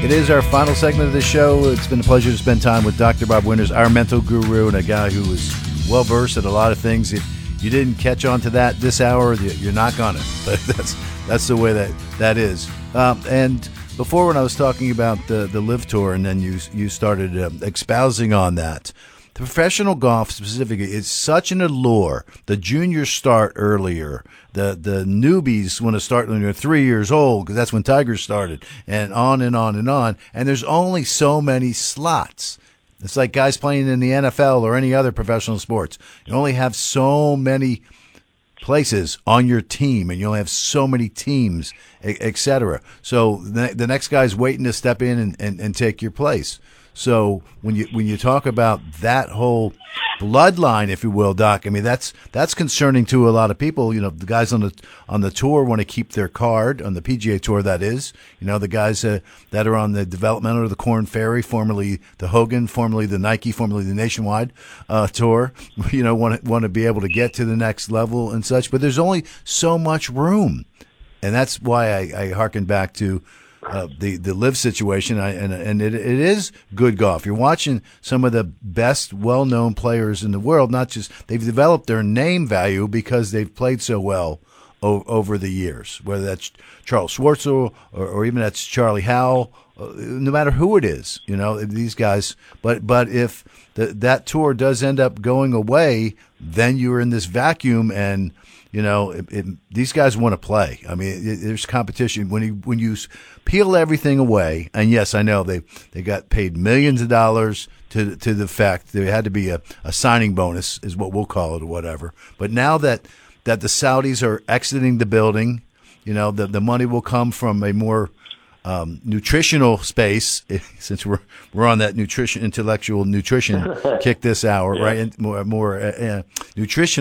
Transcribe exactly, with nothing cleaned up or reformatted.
It is our final segment of the show. It's been a pleasure to spend time with Doctor Bob Winters, our mental guru, and a guy who is well-versed at a lot of things. If you didn't catch on to that this hour, you're not going to. That's that's the way that that is. Um, and before, when I was talking about the, the Live Tour, and then you, you started um, espousing on that, the professional golf specifically is such an allure. The juniors start earlier. The the newbies want to start when they're three years old because that's when Tiger started, and on and on and on. And there's only so many slots. It's like guys playing in the N F L or any other professional sports. You only have so many places on your team, and you only have so many teams, et cetera. So the, the next guy's waiting to step in and, and, and take your place. So when you when you talk about that whole bloodline, if you will, Doc, I mean that's that's concerning to a lot of people. You know, the guys on the on the tour want to keep their card on the P G A Tour. That is, you know, the guys uh, that are on the developmental or the Corn Ferry, formerly the Hogan, formerly the Nike, formerly the Nationwide uh, Tour. You know, want to, want to be able to get to the next level and such. But there's only so much room, and that's why I, I hearken back to. Uh, the the live situation, I, and and it it is good golf. You're watching some of the best, well-known players in the world. Not just they've developed their name value because they've played so well o- over the years. Whether that's Charles Schwartzel or, or even that's Charlie Howell, uh, no matter who it is, you know these guys. But but if the, that tour does end up going away, then you're in this vacuum and. You know, it, it, these guys want to play. I mean, it, there's competition when you when you peel everything away. And yes, I know they they got paid millions of dollars to to the fact there had to be a, a signing bonus, is what we'll call it, or whatever. But now that that the Saudis are exiting the building, you know, the the money will come from a more Um, nutritional space, since we're we're on that nutrition, intellectual nutrition kick this hour, yeah. right? And more more uh, uh, nutrition.